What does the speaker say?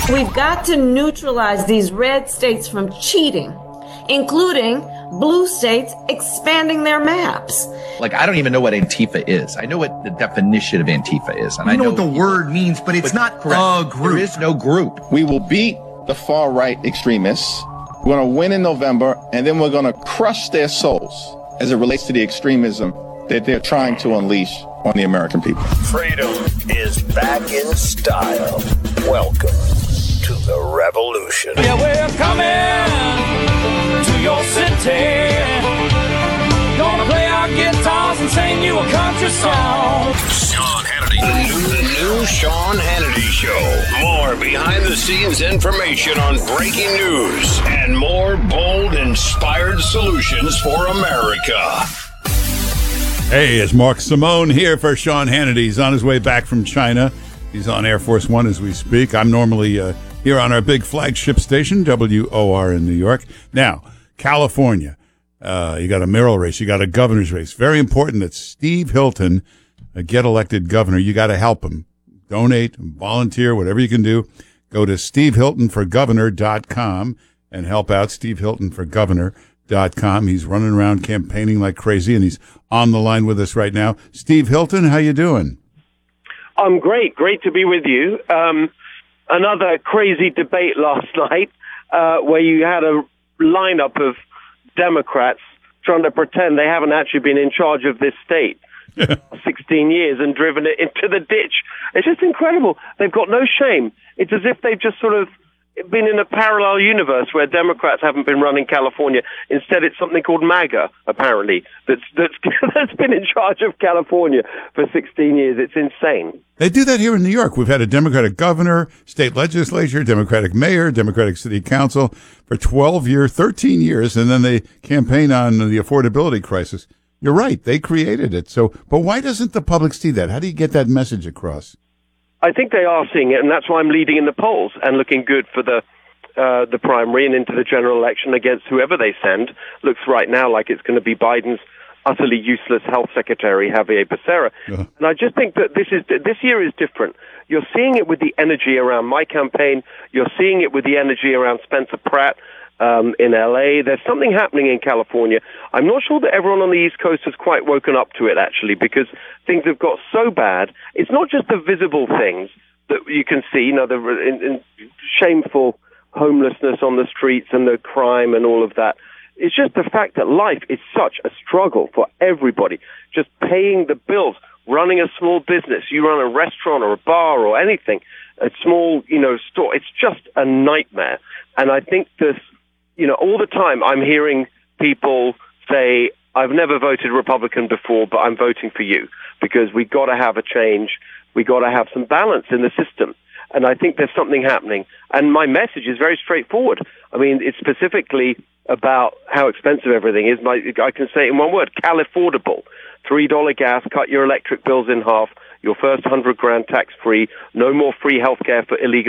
We've got to neutralize these red states from cheating, including blue states expanding their maps. Like, I don't even know what Antifa is. I know what the definition of Antifa is. And I know what the word means, but it's not a group. There is no group. We will beat the far-right extremists. We're going to win in November, and then we're going to crush their souls as it relates to the extremism that they're trying to unleash on the American people. Freedom is back in style. Welcome to the revolution. Yeah, we're coming to your city. Gonna play our guitars and sing you a country song. Sean Hannity. The new Sean Hannity Show. More behind-the-scenes information on breaking news and more bold, inspired solutions for America. Hey, it's Mark Simone here for Sean Hannity. He's on his way back from China. He's on Air Force One as we speak. I'm normally here on our big flagship station, WOR in New York. Now, California, you got a mayoral race, you got a governor's race. Very important that Steve Hilton get elected governor. You got to help him. Donate, volunteer, whatever you can do. Go to stevehiltonforgovernor.com and help out stevehiltonforgovernor.com. He's running around campaigning like crazy, and he's on the line with us right now. Steve Hilton, how you doing? I'm great. Great to be with you. Another crazy debate last night where you had a lineup of Democrats trying to pretend they haven't actually been in charge of this state 16 years and driven it into the ditch. It's just incredible. They've got no shame. It's as if they've just sort of been in a parallel universe where Democrats haven't been running California. Instead, it's something called MAGA, apparently, that's been in charge of California for 16 years. It's insane. They do that here in New York. We've had a Democratic governor, state legislature, Democratic mayor, Democratic city council for 13 years, and then they campaign on the affordability crisis. You're right. They created it. But why doesn't the public see that? How do you get that message across? I think they are seeing it, and that's why I'm leading in the polls and looking good for the primary and into the general election against whoever they send. Looks right now like it's going to be Biden's utterly useless health secretary, Javier Becerra. And I just think that this year is different. You're seeing it with the energy around my campaign. You're seeing it with the energy around Spencer Pratt in L.A. There's something happening in California. I'm not sure that everyone on the East Coast has quite woken up to it, actually, because things have got so bad. It's not just the visible things that you can see, the shameful homelessness on the streets and the crime and all of that. It's just the fact that life is such a struggle for everybody. Just paying the bills, running a small business. You run a restaurant or a bar or anything, a small, store. It's just a nightmare. And I think this, all the time I'm hearing people say, I've never voted Republican before, but I'm voting for you because we got to have a change. We got to have some balance in the system. And I think there's something happening. And my message is very straightforward. I mean, it's specifically about how expensive everything is. I can say it in one word, Californible. $3 gas, cut your electric bills in half, your first $100,000 tax-free, no more free health care for illegal